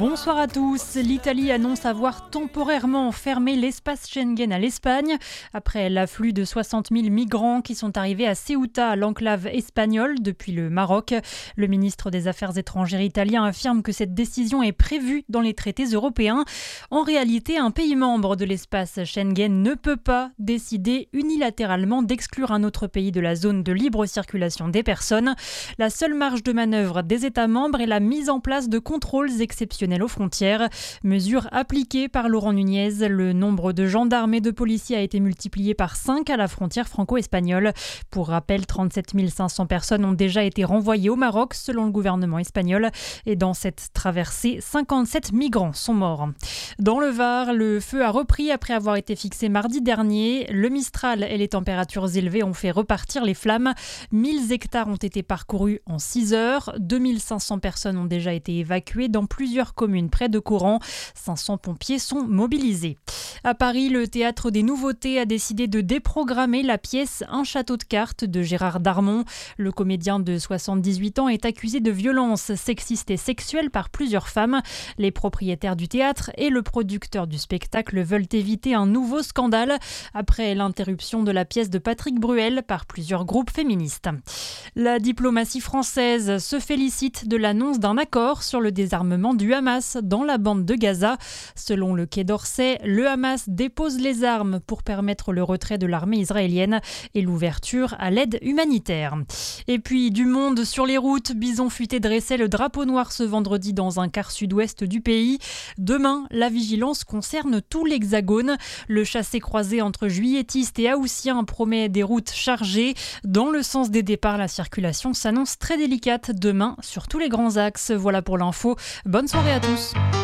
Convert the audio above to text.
Bonsoir à tous. L'Italie annonce avoir temporairement fermé l'espace Schengen à l'Espagne après l'afflux de 60 000 migrants qui sont arrivés à Ceuta, l'enclave espagnole, depuis le Maroc. Le ministre des Affaires étrangères italien affirme que cette décision est prévue dans les traités européens. En réalité, un pays membre de l'espace Schengen ne peut pas décider unilatéralement d'exclure un autre pays de la zone de libre circulation des personnes. La seule marge de manœuvre des États membres est la mise en place de contrôles exceptionnels aux frontières. Mesure appliquée par Laurent Nunez. Le nombre de gendarmes et de policiers a été multiplié par 5 à la frontière franco-espagnole. Pour rappel, 37 500 personnes ont déjà été renvoyées au Maroc selon le gouvernement espagnol. Et dans cette traversée, 57 migrants sont morts. Dans le Var, le feu a repris après avoir été fixé mardi dernier. Le Mistral et les températures élevées ont fait repartir les flammes. 1000 hectares ont été parcourus en 6 heures. 2500 personnes ont déjà été évacuées dans plusieurs communes près de Coran. 500 pompiers sont mobilisés. À Paris, le Théâtre des Nouveautés a décidé de déprogrammer la pièce Un château de cartes de Gérard Darmon. Le comédien de 78 ans est accusé de violences sexistes et sexuelles par plusieurs femmes. Les propriétaires du théâtre et le producteur du spectacle veulent éviter un nouveau scandale après l'interruption de la pièce de Patrick Bruel par plusieurs groupes féministes. La diplomatie française se félicite de l'annonce d'un accord sur le désarmement du Hamas dans la bande de Gaza. Selon le Quai d'Orsay, le Hamas dépose les armes pour permettre le retrait de l'armée israélienne et l'ouverture à l'aide humanitaire. Et puis du monde sur les routes, Bison Futé dressait le drapeau noir ce vendredi dans un quart sud-ouest du pays. Demain, la vigilance concerne tout l'Hexagone. Le chassé-croisé entre juilletistes et haussiens promet des routes chargées. Dans le sens des départs, la circulation s'annonce très délicate demain sur tous les grands axes. Voilà pour l'info. Bonne soirée à tous.